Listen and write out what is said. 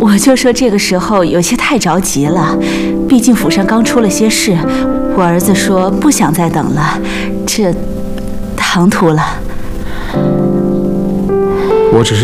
我就说这个时候有些太着急了，毕竟府上刚出了些事，我儿子说不想再等了，这唐突了。 我只是